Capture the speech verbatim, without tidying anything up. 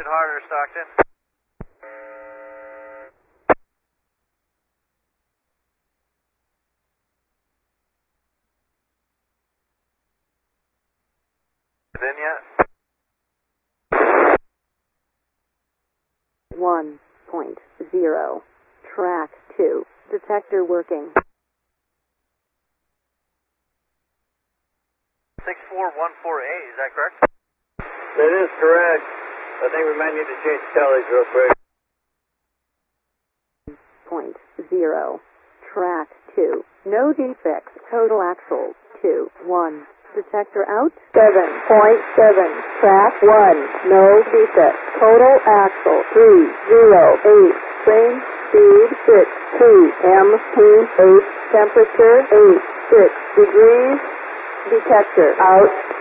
Harder, Stockton. In yet? one point zero. Track two. Detector working. six four one four A, is that correct? That is correct. I think we might need to change tallies real quick. Point zero. Track two. No defects. Total axles. Two. One. Detector out. Seven point seven. Track one. No defects. Total axle. Three. Zero. Eight. Train speed. Six. Two. M. Two. Eight. Temperature. Eight. Six degrees. Detector out.